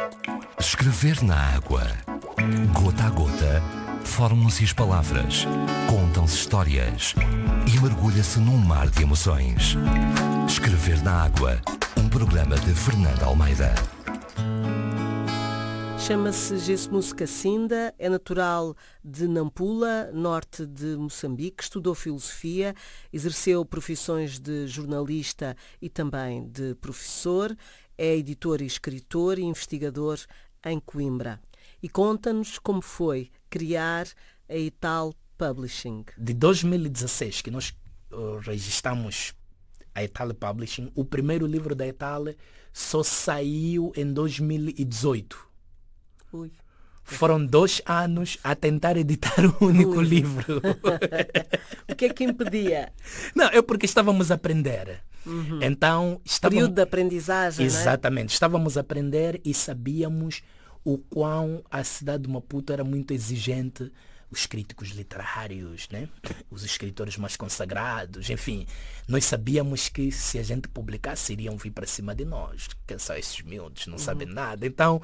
Escrever na água. Gota a gota, formam-se as palavras, contam-se histórias e mergulha-se num mar de emoções. Escrever na água, um programa de Fernanda Almeida. Chama-se Jesmus Cassinda, é natural de Nampula, norte de Moçambique, estudou filosofia, exerceu profissões de jornalista e também de professor, é editor e escritor e investigador em Coimbra. E conta-nos como foi criar a Ital Publishing. De 2016 que nós registramos a Ital Publishing, o primeiro livro da Ital só saiu em 2018. Ui. Foram 2 anos a tentar editar um único livro. O que é que impedia? Não, é porque estávamos a aprender. Então, Período de aprendizagem, exatamente. Não é? Estávamos a aprender e sabíamos o quão a cidade de Maputo era muito exigente. Os críticos literários, né? Os escritores mais consagrados, enfim. Nós sabíamos que se a gente publicasse, iriam vir para cima de nós. Quem são esses miúdos? Não sabem nada. Então,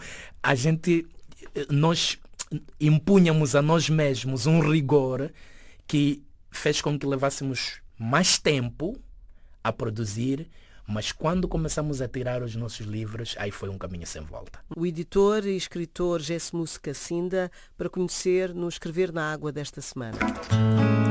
nós impunhamos a nós mesmos um rigor que fez com que levássemos mais tempo a produzir, mas quando começamos a tirar os nossos livros, aí foi um caminho sem volta. O editor e escritor Jesmus Cassinda, para conhecer no Escrever na Água desta semana.